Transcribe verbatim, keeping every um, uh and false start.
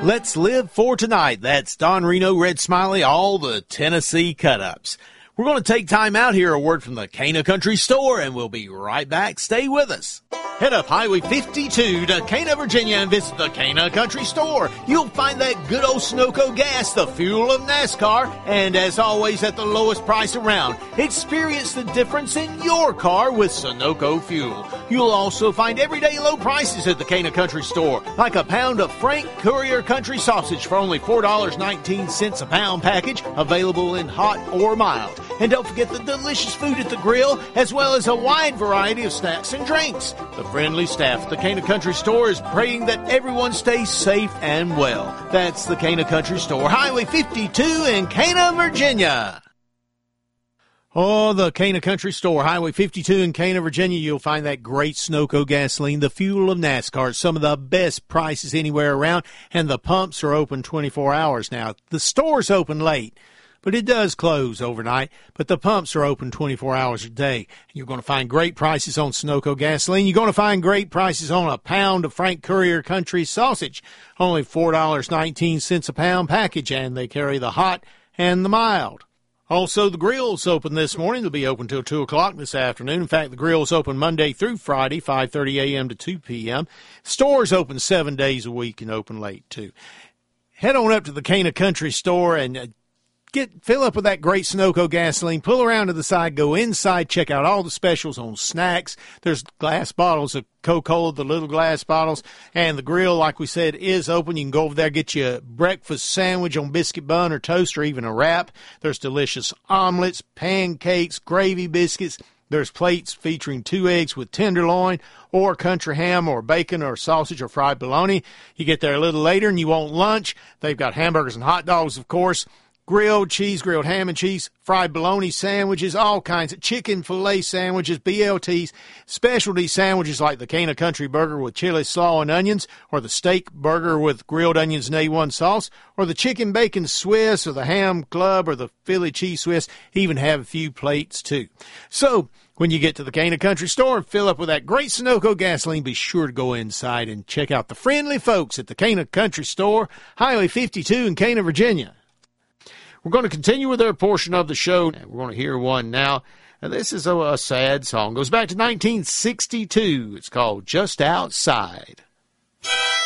Let's live for tonight. That's Don Reno, Red Smiley, all the Tennessee cut-ups. We're going to take time out here, a word from the Cana Country Store, and we'll be right back. Stay with us. Head up Highway fifty-two to Cana, Virginia, and visit the Cana Country Store. You'll find that good old Sunoco gas, the fuel of NASCAR, and as always, at the lowest price around. Experience the difference in your car with Sunoco fuel. You'll also find everyday low prices at the Cana Country Store, like a pound of Frank Courier Country Sausage for only four dollars and nineteen cents a pound package, available in hot or mild. And don't forget the delicious food at the grill, as well as a wide variety of snacks and drinks. The friendly staff at the Cana Country Store is praying that everyone stays safe and well. That's the Cana Country Store, Highway fifty-two in Cana, Virginia. Oh, the Cana Country Store, Highway fifty-two in Cana, Virginia. You'll find that great Sunoco gasoline, the fuel of NASCAR. Some of the best prices anywhere around, and the pumps are open twenty-four hours now. The store's open late, but it does close overnight. But the pumps are open twenty-four hours a day. You're going to find great prices on Sunoco gasoline. You're going to find great prices on a pound of Frank Courier Country Sausage, only four dollars and nineteen cents a pound package, and they carry the hot and the mild. Also, the grill's open this morning. They'll be open till two o'clock this afternoon. In fact, the grill's open Monday through Friday, five thirty a.m. to two p.m. Store's open seven days a week and open late, too. Head on up to the Cana Country Store and uh, Get fill up with that great Sunoco gasoline, pull around to the side, go inside, check out all the specials on snacks. There's glass bottles of Coca-Cola, the little glass bottles, and the grill, like we said, is open. You can go over there, get you a breakfast sandwich on biscuit bun or toast or even a wrap. There's delicious omelets, pancakes, gravy biscuits. There's plates featuring two eggs with tenderloin or country ham or bacon or sausage or fried bologna. You get there a little later and you want lunch. They've got hamburgers and hot dogs, of course. Grilled cheese, grilled ham and cheese, fried bologna sandwiches, all kinds of chicken filet sandwiches, B L Ts, specialty sandwiches like the Cana Country Burger with chili, slaw, and onions, or the steak burger with grilled onions and A one sauce, or the chicken bacon Swiss, or the ham club, or the Philly cheese Swiss. Even have a few plates, too. So, when you get to the Cana Country Store and fill up with that great Sunoco gasoline, be sure to go inside and check out the friendly folks at the Cana Country Store, Highway fifty-two in Cana, Virginia. We're going to continue with our portion of the show. We're going to hear one now. And this is a, a sad song. It goes back to nineteen sixty-two. It's called Just Outside.